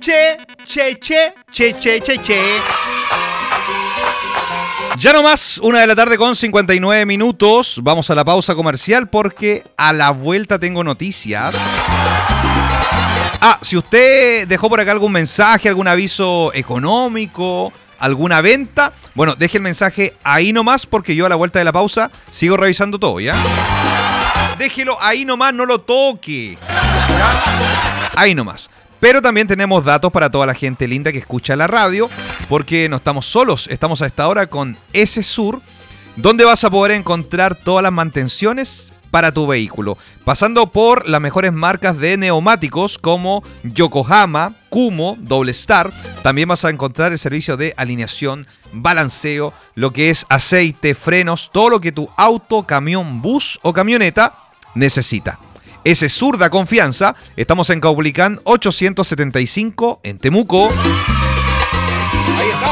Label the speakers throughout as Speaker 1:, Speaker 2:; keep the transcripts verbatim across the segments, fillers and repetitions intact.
Speaker 1: Che, che, che, che, che, che, che. Ya no más, una de la tarde con cincuenta y nueve minutos. Vamos a la pausa comercial porque a la vuelta tengo noticias. Ah, si usted dejó por acá algún mensaje, algún aviso económico, alguna venta, bueno, deje el mensaje ahí nomás porque yo a la vuelta de la pausa sigo revisando todo, ¿ya? Déjelo ahí nomás, no lo toque. ¿Ya? Ahí nomás. Pero también tenemos datos para toda la gente linda que escucha la radio, porque no estamos solos, estamos a esta hora con S-Sur, donde vas a poder encontrar todas las mantenciones para tu vehículo, pasando por las mejores marcas de neumáticos como Yokohama, Kumho, Double Star. También vas a encontrar el servicio de alineación, balanceo, lo que es aceite, frenos, todo lo que tu auto, camión, bus o camioneta necesita. S-Sur da confianza. Estamos en Caupolicán ochocientos setenta y cinco en Temuco. Ahí está.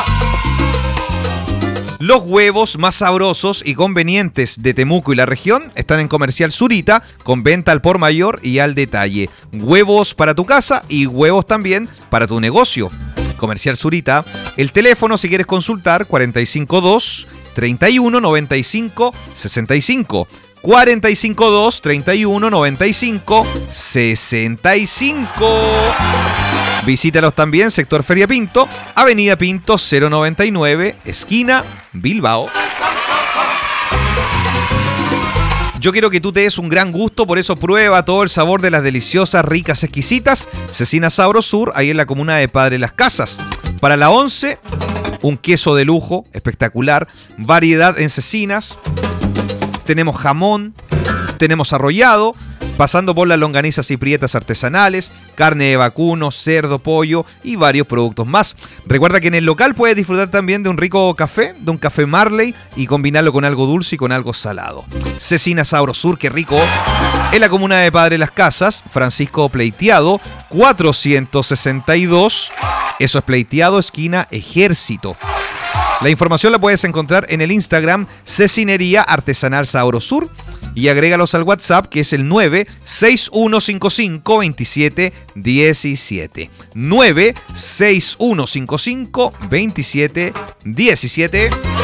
Speaker 1: Los huevos más sabrosos y convenientes de Temuco y la región están en Comercial Zurita, con venta al por mayor y al detalle. Huevos para tu casa y huevos también para tu negocio. Comercial Zurita. El teléfono, si quieres consultar, cuarenta y cinco dos, treinta y uno, noventa y cinco, sesenta y cinco. cuarenta y cinco dos, treinta y uno, noventa y cinco, sesenta y cinco. Visítalos también, sector Feria Pinto, Avenida Pinto cero noventa y nueve, esquina Bilbao. Yo quiero que tú te des un gran gusto, por eso prueba todo el sabor de las deliciosas, ricas, exquisitas Cecina Sabrosur, ahí en la comuna de Padre Las Casas. Para la once, un queso de lujo, espectacular, variedad en cecinas. Tenemos jamón, tenemos arrollado, pasando por las longanizas y prietas artesanales, carne de vacuno, cerdo, pollo y varios productos más. Recuerda que en el local puedes disfrutar también de un rico café, de un café Marley y combinarlo con algo dulce y con algo salado. Cecina Sabrosur, qué rico. En la comuna de Padre Las Casas, Francisco Pleiteado, cuatrocientos sesenta y dos. Eso es Pleiteado, esquina Ejército. La información la puedes encontrar en el Instagram Cecinería Artesanal Sabrosur y agrégalos al WhatsApp, que es el nueve seis uno cinco cinco, veintisiete diecisiete. nueve seis uno cinco cinco, veintisiete diecisiete.